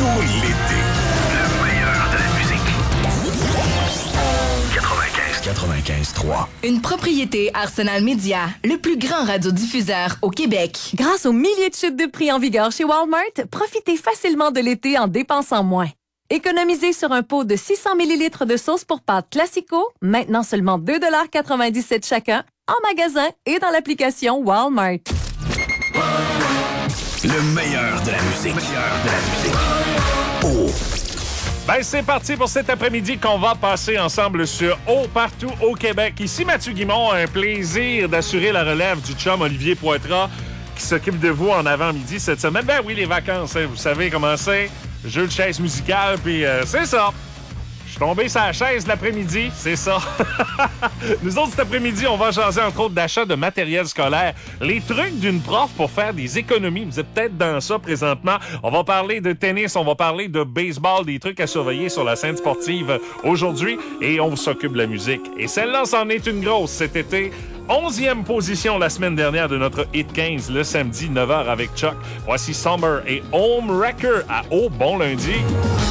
tout l'été. Le meilleur de la musique. 95.3. Une propriété Arsenal Media, le plus grand radiodiffuseur au Québec. Grâce aux milliers de chutes de prix en vigueur chez Walmart, profitez facilement de l'été en dépensant moins. Économisez sur un pot de 600 ml de sauce pour pâtes Classico, maintenant seulement 2,97 chacun, en magasin et dans l'application Walmart. Le meilleur de la musique. Oh. Ben, c'est parti pour cet après-midi qu'on va passer ensemble sur partout au Québec. Ici, Mathieu Guimond a un plaisir d'assurer la relève du chum Olivier Poitras qui s'occupe de vous en avant-midi cette semaine. Ben oui, les vacances, hein, vous savez comment c'est. Jeu de chaise musicale, puis c'est ça. Je suis tombé sur la chaise l'après-midi, c'est ça. Nous autres, cet après-midi, on va jaser entre autres d'achat de matériel scolaire. Les trucs d'une prof pour faire des économies. Vous êtes peut-être dans ça présentement. On va parler de tennis, on va parler de baseball, des trucs à surveiller sur la scène sportive aujourd'hui. Et on s'occupe de la musique. Et celle-là, c'en est une grosse cet été. 11e position la semaine dernière de notre Hit 15, le samedi 9h avec Chuck. Voici Summer et Home Wrecker à Bon lundi.